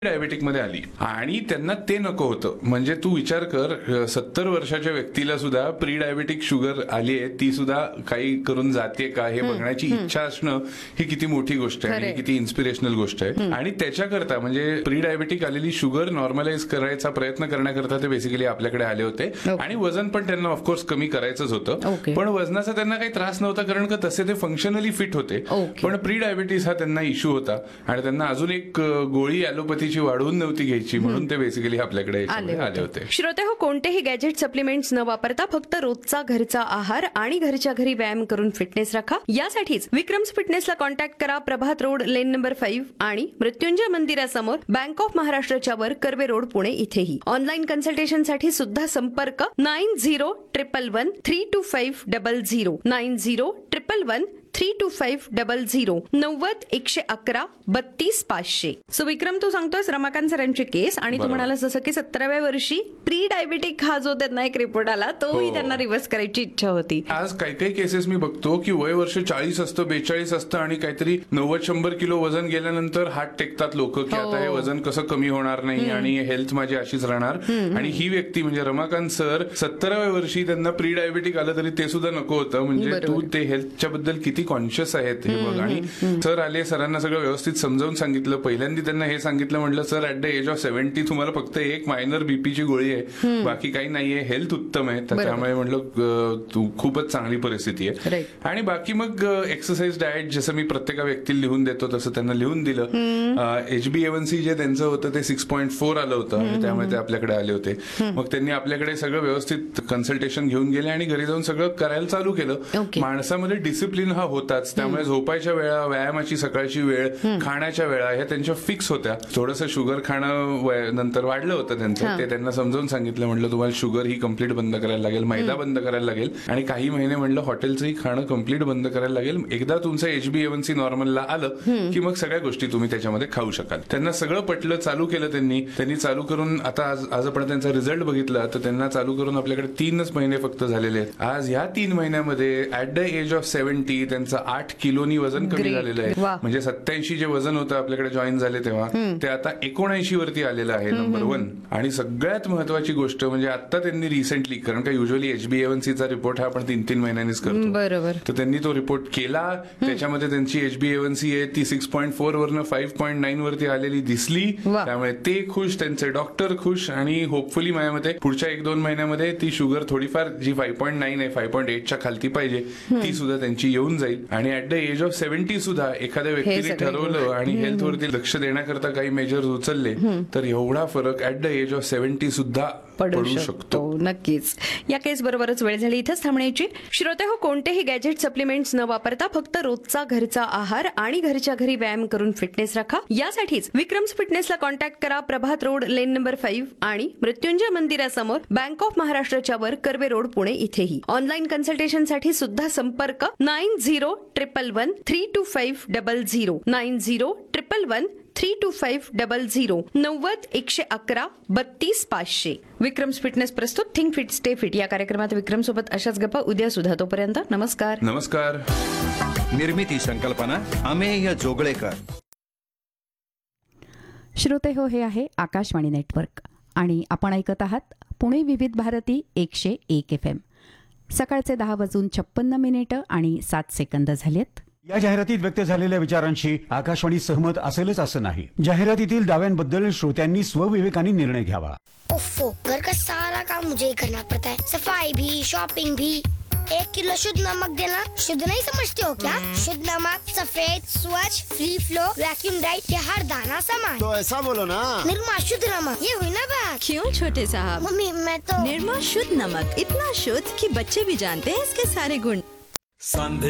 Diabetic मध्ये आली आणि त्यांना ते नको होतं. म्हणजे तू विचार कर, 70 वर्षाच्या व्यक्तीला सुद्धा प्री डायबेटिक शुगर आली आहे, ती सुद्धा काही करून जाते का हे बघण्याची इच्छा असणं ही किती मोठी गोष्ट आहे आणि किती इन्स्पिरेशनल गोष्ट आहे. आणि त्याच्याकरता म्हणजे प्री डायबेटिक आलेली शुगर नॉर्मलाइज करायचा प्रयत्न करण्याकरता ते बेसिकली आपल्याकडे आले होते. आणि वजन पण त्यांना ऑफकोर्स कमी करायचंच होतं, पण वजनाचा त्यांना काही त्रास नव्हता कारण का तसे ते फंक्शनली फिट होते. पण प्री डायबिटीस हा त्यांना इश्यू होता आणि त्यांना अजून एक गोळी ॲलोपॅथी वाढवून नव्हती घ्यायची, म्हणून ते बेसिकली आपल्याकडे आले होते. श्रोते हो, कोणतेही गॅजेट सप्लिमेंट्स न वापरता फक्त रोजचा घरचा आहार आणि घरच्या घरी व्यायाम करून फिटनेस राखा. यासाठीच विक्रम्स फिटनेसला कॉन्टॅक्ट करा. प्रभात रोड, लेन नंबर 5 आणि मृत्युंजय मंदिरासमोर, बँक ऑफ महाराष्ट्राच्या वर, कर्वे रोड, पुणे इथेही. ऑनलाईन कन्सल्टेशनसाठी सुद्धा संपर्क 9011132500 9011132500 90-111-32-500. सो विक्रम, तू सांगतोस रमाकांत सरांची केस आणि तू म्हणालास जसं की 17व्या वर्षी प्री डायबेटिक हा जो त्यांना एक रिपोर्ट आला तोही त्यांना रिव्हर्स करायची इच्छा होती. आज काही काही केसेस मी बघतो की वय वर्ष 40 असतं, 42 असतं आणि काहीतरी 90-100 किलो वजन गेल्यानंतर हात टेकतात लोक की आता हे वजन कसं कमी होणार नाही आणि हेल्थ माझी अशीच राहणार. आणि ही व्यक्ती म्हणजे रमाकांत सर 17व्या वर्षी त्यांना प्री डायबेटिक आलं तरी ते सुद्धा नको होतं. म्हणजे तू ते हेल्थच्या बद्दल किती कॉन्शियस आहेत हे बघ. आणि सर आले, सरांना सगळं व्यवस्थित समजावून सांगितलं. पहिल्यांदा त्यांना हे सांगितलं, म्हटलं sir at the age of 70 तुम्हाला फक्त एक मायनर बीपीची गोळी आहे, बाकी काही नाहीये, हेल्थ उत्तम आहे, त्यामुळे म्हटलं तू खूपच चांगली परिस्थिती आहे. आणि बाकी मग एक्सरसाइज, डाएट जसं मी प्रत्येका व्यक्तीला लिहून देतो तसं त्यांना लिहून दिलं. HbA1c जे त्यांचं होतं ते 6.4 आलं होतं आणि त्यामुळे ते आपल्याकडे आले होते. मग त्यांनी आपल्याकडे सगळं व्यवस्थित कन्सल्टेशन घेऊन गेले आणि घरी जाऊन सगळं करायला चालू केलं. माणसामध्ये डिसिप्लिन हा होताच, त्यामुळे झोपायच्या वेळा, व्यायामाची सकाळची वेळ, खाण्याच्या वेळा ह्या त्यांच्या फिक्स होत्या. थोडंसं शुगर खाणं नंतर वाढलं होतं त्यांचं, ते त्यांना समजावून सांगितलं. म्हटलं तुम्हाला शुगर ही कम्प्लीट बंद करायला लागेल, मैदा बंद करायला लागेल आणि काही महिने म्हणलं हॉटेलचंही खाणं कम्प्लीट बंद करायला लागेल. एकदा तुमचं HbA1c नॉर्मलला आलं की मग सगळ्या गोष्टी तुम्ही त्याच्यामध्ये खाऊ शकाल. त्यांना सगळं पटलं, चालू केलं त्यांनी चालू करून आता आज आपण त्यांचा रिझल्ट बघितला तर त्यांना चालू करून आपल्याकडे 3च महिने फक्त झालेले आहेत. आज ह्या 3 महिन्यामध्ये ऍट द एज ऑफ 70 त्यांचं 8 किलोनी वजन कमी झालेलं आहे. म्हणजे 87 जे वजन होतं आपल्याकडे जॉईन झाले तेव्हा ते आता 79 वरती आलेलं आहे, नंबर 1. आणि सगळ्यात महत्वाची गोष्ट म्हणजे आता त्यांनी रिसेंटली, कारण का युजली HbA1c चा रिपोर्ट हा आपण 3-3 महिन्यांनीच करतो, बरोबर, तर त्यांनी तो रिपोर्ट केला. त्याच्यामध्ये त्यांची HbA1c आहे ती 6.4 वरनं 5.9 वरती आलेली दिसली. त्यामुळे ते खुश, त्यांचे डॉक्टर खुश आणि होपफुली माझ्यामध्ये पुढच्या 1-2 महिन्यामध्ये ती शुगर थोडीफार जी 5.9 आहे 5.8च्या खालती पाहिजे ती सुद्धा त्यांची येऊन जाईल. आणि ऍट द एज ऑफ 70 सुद्धा एखाद्या व्यक्तीने ठरवलं आणि हेल्थवरती लक्ष देण्याकरता काही मेजर्स उचलले तर एवढा फरक ऍट द एज ऑफ 70 सुद्धा पडू शकतो. नक्कीच. या केस बरोबरच वेळ झाली इथंच थांबण्याची. श्रोते हो, कोणतेही गॅजेट सप्लिमेंट्स न वापरता फक्त रोजचा घरचा आहार आणि घरच्या घरी व्यायाम करून फिटनेस राखा. यासाठीच विक्रम्स फिटनेसला कॉन्टॅक्ट करा. प्रभात रोड, लेन नंबर 5 आणि मृत्युंजय मंदिरासमोर, बँक ऑफ महाराष्ट्राच्या वर, कर्वे रोड, पुणे इथेही. ऑनलाईन कन्सल्टेशनसाठी सुद्धा संपर्क 9011132500 9011132500 90-111-32-500. विक्रम्स फिटनेस प्रस्तुत थिंक फिट स्टे फिट या कार्यक्रमात विक्रम सोबत अशाच गप्पा उद्या सुद्धा. तोपर्यंत नमस्कार. नमस्कार. निर्मिती संकल्पना अमेय जोगळेकर. श्रोते हो, हे आहे आकाशवाणी नेटवर्क आणि आपण ऐकत आहात पुणे विविध भारती 101 FM. सकाळचे 10:56 आणि 7 सेकंद झालेत. या जाहिरातीत व्यक्त झालेल्या विचारांशी आकाशवाणी सहमत असेलच असं नाही. जाहिरातीतील दाव्यांबद्दल श्रोत्यांनी स्वविवेकाने निर्णय घ्यावा. उफ्फो, घर का सारा काम मुझे ही करना पड़ता है, सफाई भी, शॉपिंग भी. 1 किलो शुद्ध नमक देना शुद्ध नहीं समझते हो क्या? शुद्ध नमक सफेद, स्वच्छ, फ्री फ्लो, वैक्यूम ड्राइड के हर दाना समान. तो ऐसा बोलो ना, निर्मा शुद्ध नमक, ये हुई ना बात. क्यों छोटे साहब? मम्मी मैं तो निर्मा शुद्ध नमक, इतना शुद्ध कि बच्चे भी जानते हैं इसके सारे गुण.